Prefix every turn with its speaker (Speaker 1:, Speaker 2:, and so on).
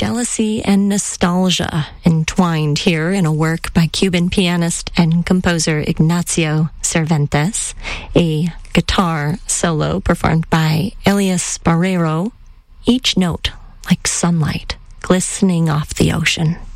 Speaker 1: jealousy and nostalgia entwined here in a work by Cuban pianist and composer Ignacio Cervantes, a guitar solo performed by Elias Barrero, each note like sunlight glistening off the ocean.